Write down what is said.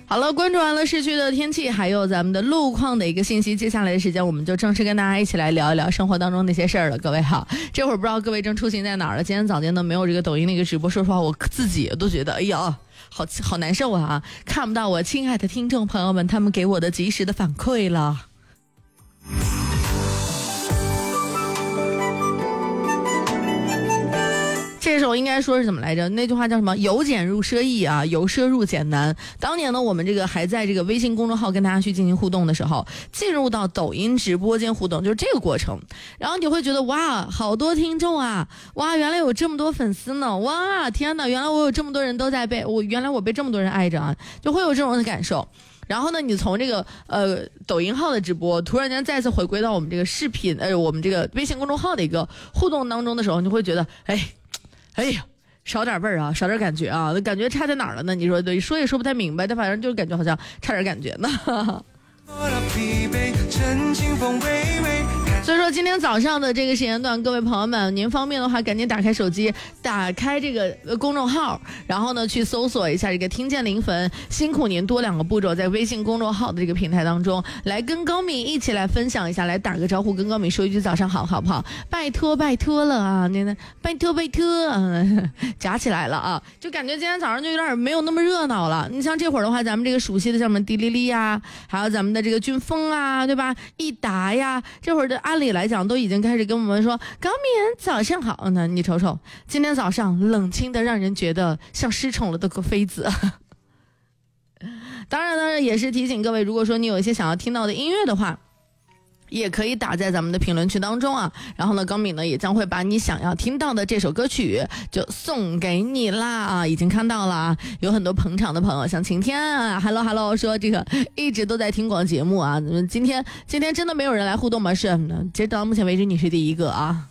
好了，关注完了市区的天气，还有咱们的路况的一个信息。接下来的时间，我们就正式跟大家一起来聊一聊生活当中那些事儿了。各位好，这会儿不知道各位正出行在哪儿了。今天早间呢没有这个抖音那个直播，说实话我自己都觉得，哎呀，好难受啊！看不到我亲爱的听众朋友们他们给我的及时的反馈了。这首应该说是怎么来着？那句话叫什么？由俭入奢易啊，由奢入俭难。当年呢，我们这个还在这个微信公众号跟大家去进行互动的时候，进入到抖音直播间互动，就是这个过程。然后你会觉得哇，好多听众啊，哇，原来有这么多粉丝呢，哇，天哪，原来我有这么多人都在原来我被这么多人爱着啊，就会有这种的感受。然后呢，你从这个抖音号的直播，突然间再次回归到我们这个视频我们这个微信公众号的一个互动当中的时候，你会觉得哎呀，少点味儿啊，少点感觉啊，感觉差在哪儿了呢？你说对，说也说不太明白，但反正就是感觉好像差点感觉呢。所以说今天早上的这个时间段，各位朋友们，您方便的话赶紧打开手机，打开这个公众号，然后呢去搜索一下这个听见零分，辛苦您多2个步骤，在微信公众号的这个平台当中来跟高敏一起来分享一下，来打个招呼，跟高敏说一句早上好，好不好？拜托了啊，拜托夹起来了啊，就感觉今天早上就有点没有那么热闹了。你像这会儿的话，咱们这个熟悉的像我们迪丽丽呀，还有咱们的这个军风啊，对吧？益达呀，这会儿的按理来讲都已经开始跟我们说高敏早上好呢。你瞅瞅，今天早上冷清的让人觉得像失宠了的个妃子。当然也是提醒各位，如果说你有一些想要听到的音乐的话，也可以打在咱们的评论区当中啊，然后呢高敏呢也将会把你想要听到的这首歌曲就送给你啦啊，已经看到了啊，有很多捧场的朋友，像晴天啊 hello 说这个一直都在听广节目啊，今天真的没有人来互动吗？是，截止到目前为止你是第一个啊。